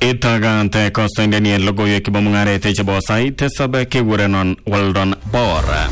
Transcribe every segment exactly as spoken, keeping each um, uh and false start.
Itagante Costa Daniel logo yeki bomungare teche bosai tesabe ke wurenon Weldon Bor.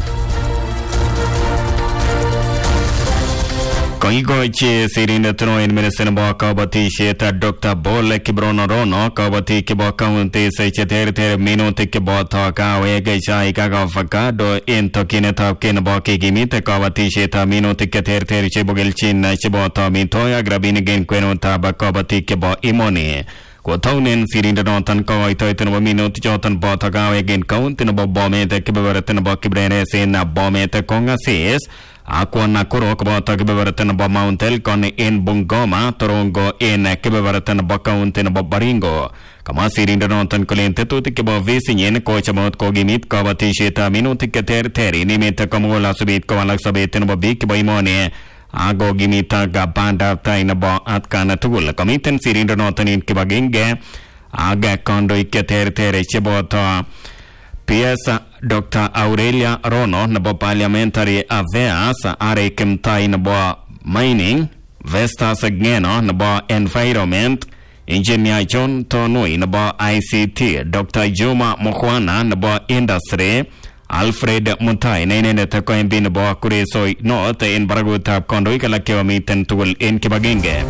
Koigo che sirinde tno in medicine bo kabati sheta Doctor Bole Kibrono Rono kabati kibo kaunti se cheter ter minuti kibo thaka wege chai kaga fakado in tokine tap kin bo ki gimite kabati sheta minuti keter ter chibogel chin chibo ta mitoya grabin gen kweno taba kabati kibo imoni ko thaunen sirinde non tan ko ito ito no minuti jotan bo thaka wege kaunti no bo bomete kibewerten bo kibrene se na bomete konga ses Aquana Kuro Kabata Kibeverton Bob Mountel con in Bungoma, Torongo in Kibeverton Bokauntin Bob Baringo. Kamasi Rindonotan Colente to the Kibo Visin, coach about Kogimit, Kavati Sheta, Minuti Kater Terry, Nimita Kamola Subit, Kavalak and Bobik Boimone, Ago Gimita Gabanda Tainabo at Kanatul, Committee Sirindonotan in Kibaginge, Aga Kondo Iketer Terry Chibota. P S Doctor Aurelia Rono nabo parliamentary affairs are kimtai nabo mining Vestas Geno nabo environment engineer John Tonui nabo I C T Doctor Juma Mokwana nabo industry Alfred Mutai nene te ko embi nabo kuresoi north in Baraguta kondo ikala kilometer tool in Kibagenge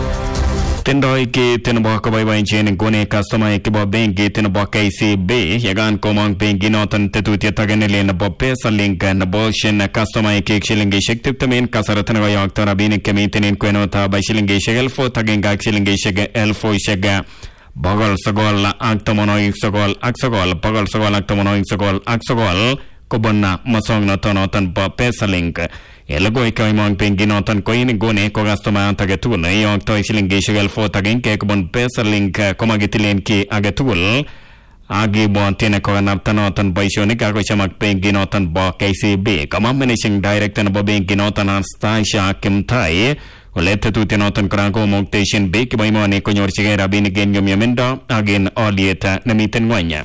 Tendoi ki tinabo ko bay bay chen gone customer ki bo bengi tinabo K C B yagan ko mang bengi notan tetuti taganele na bo pesa link na bo shin customer ki shilingi shekti tamen kasaratan go yak tarabin kemiten ko no ta bay shilingi shegel fo tagenga shilingi shege elfo shega bagol sagol aktamono iksagol aksagol bagol sagol aktamono iksagol aksagol ko bonna masong na tonotan bo pesa link Elago ikay mang pinginotan ko ini gune ko gastoma tagatul yung to isilingi shigel fo tagin ke kubon pesa link kumagitilin ki agatul agi buwan tine ko ganaptanotan baisyonik ako siya magpinginotan bo K C B kama managing director na bo pinginotan Anastasia Kimtai ulit tutinotan ko rango mong B kiba imo ni kunyor sigera binigin yung yamendo agin olieta namitin wanya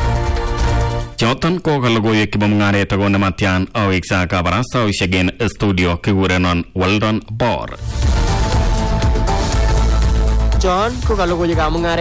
Jotan ko kalagoy ki bamngare tago na matyan au iksa ka barasta o shegen studio ki wurenon Weldon Bor John ko kalagoy ka mangare